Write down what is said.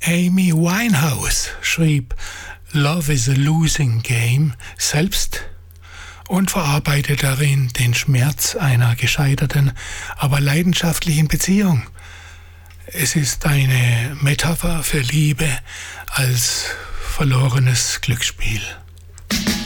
Amy Winehouse schrieb Love is a Losing Game selbst und verarbeitet darin den Schmerz einer gescheiterten, aber leidenschaftlichen Beziehung. Es ist eine Metapher für Liebe als verlorenes Glücksspiel.